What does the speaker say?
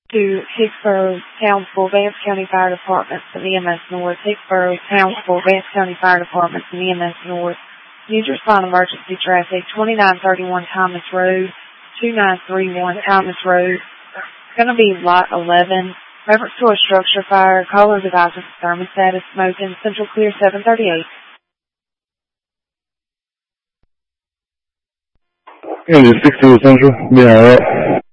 to Hicksboro, Townsville, Vance County Fire Departments, and EMS North. Hicksboro, Townsville, Vance County Fire Departments, and EMS North. Need to respond emergency traffic, 2931 Thomas Road, 2931 Thomas Road. It's going to be lot 11. Reference to a structure fire. Caller advises thermostat is smoking. Central clear 738. Yeah, 16 Central. Yeah, all right.